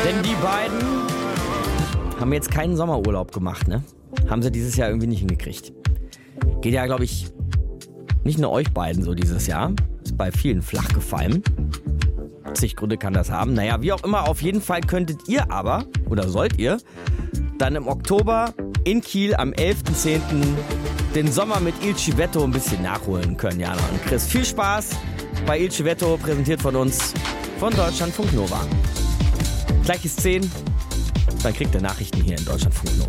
Denn die beiden haben jetzt keinen Sommerurlaub gemacht, ne? Haben sie dieses Jahr irgendwie nicht hingekriegt. Geht ja, glaube ich, nicht nur euch beiden so dieses Jahr. Ist bei vielen flach gefallen. Zig Gründe kann das haben. Naja, wie auch immer, auf jeden Fall könntet ihr aber, oder sollt ihr, dann im Oktober in Kiel am 11.10. den Sommer mit Il Civetto ein bisschen nachholen können, Jana und Chris. Viel Spaß bei Il Civetto, präsentiert von uns, von Deutschlandfunk Nova. Gleich ist 10, dann kriegt ihr Nachrichten hier in Deutschlandfunk Nova.